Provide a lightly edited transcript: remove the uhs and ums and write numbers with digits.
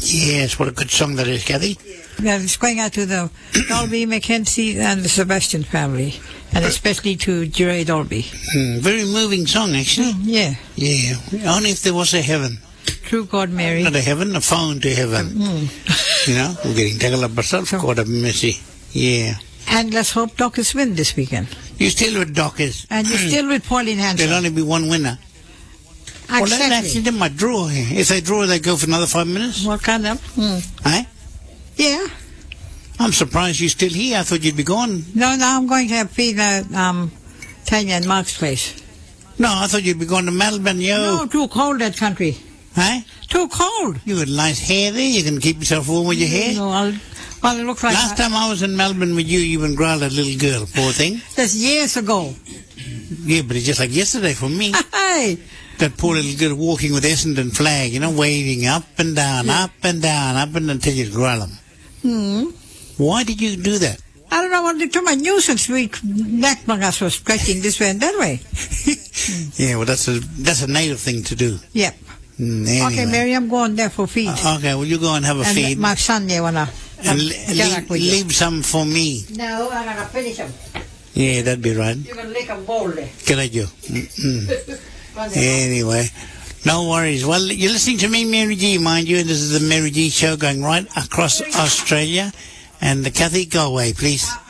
Yes, what a good song that is, Kathy. Yeah, it's going out to the Dolby, Mackenzie, and the Sebastian family, and especially to Jerry Dolby. Very moving song, actually. Yeah. Yeah, only if there was a heaven. True God, Mary. Not a heaven, a phone to heaven. You know, we're getting tangled up ourselves. God have mercy. Yeah. And let's hope Dockers win this weekend. You're still with Dockers. And you're still with Pauline Hanson. There'll only be one winner. Well, Exactly. that's actually my draw here. If they draw, they go for another 5 minutes. What kind of? Eh? Yeah. I'm surprised you're still here. I thought you'd be gone. No, I'm going to feed Tanya and Mark's place. No, I thought you'd be going to Melbourne, yo. No, too cold that country. Eh? Too cold. You got nice hair there. You can keep yourself warm with your hair. No, it looks like Last time I was in Melbourne with you and growled that little girl, poor thing. That's years ago. Yeah, but it's just like yesterday for me. Hey. That poor little girl walking with Essendon flag, you know, waving up and down, up and down, up and until you growl them. Why did you do that? I don't know what to do. My nuisance. Neck mungus was stretching this way and that way. Yeah, well, that's a native thing to do. Yep. Anyway. Okay, Mary, I'm going there for feed. Okay, well, you go and have a feed. And my son, they wanna And leave some for me. No, I'm gonna finish them. Yeah, that'd be right. You're gonna lick them boldly. Good idea. Anyway, no worries. Well, you're listening to me, Mary G, mind you, and this is the Mary G Show going right across Australia. And Kathy, go away, please.